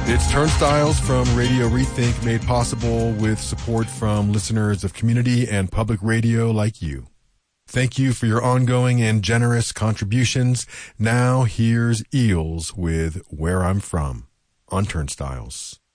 It's Turnstiles from Radio Rethink, made possible with support from listeners of community and public radio like you. Thank you for your ongoing and generous contributions. Now here's Eels with Where I'm From on Turnstiles.